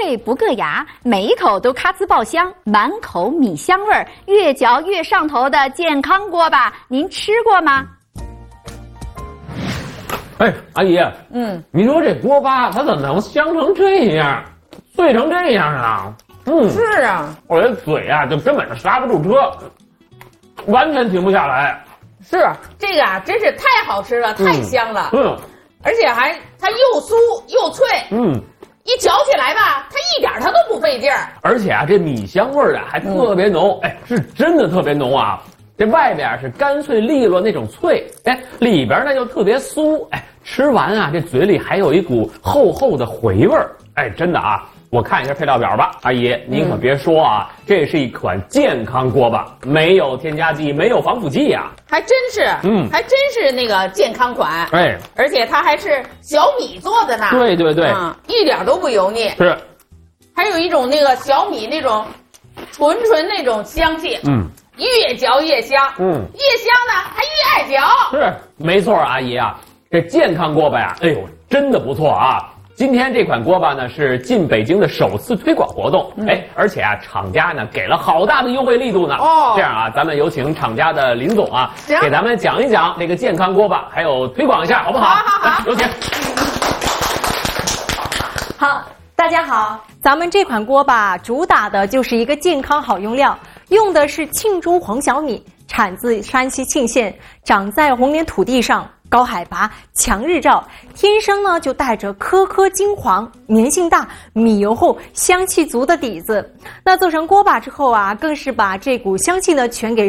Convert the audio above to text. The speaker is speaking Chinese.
脆不硌牙，每一口都咔呲爆香，满口米香味儿，越嚼越上头的健康锅巴，您吃过吗？ 哎，阿姨，你说这锅巴它怎么能香成这样，脆成这样啊？ 是啊， 我这嘴啊，就根本是刹不住车，完全停不下来。 是这个啊，真是太好吃了，太香了。而且它又酥又脆。一嚼起来吧，它一点它都不费劲儿。 而且啊，这米香味儿啊还特别浓，是真的特别浓啊。这外边是干脆利落那种脆，里边呢又特别酥，吃完啊，这嘴里还有一股厚厚的回味儿，真的啊。我看一下配料表吧，阿姨，您可别说啊，这是一款健康锅巴，没有添加剂，没有防腐剂呀， 还真是，还真是那个健康款，而且它还是小米做的呢， 对， 一点都不油腻， 是， 还有一种那个小米那种纯那种香气，越嚼越香，越香呢还越爱嚼， 是，没错，阿姨啊，这健康锅巴呀，哎呦，真的不错啊。今天这款锅巴呢是进北京的首次推广活动，而且啊，厂家呢给了好大的优惠力度呢。这样啊，咱们有请厂家的林总啊，给咱们讲一讲这个健康锅巴，还有推广一下，好不好？ 好， 有请。 好，大家好，咱们这款锅巴主打的就是一个健康好用料，用的是庆州黄小米，产自山西沁县，长在红莲土地上。高海拔，强日照，天生呢就带着颗颗金黄、粘性大、米油厚、香气足的底子。那做成锅巴之后啊，更是把这股香气呢全给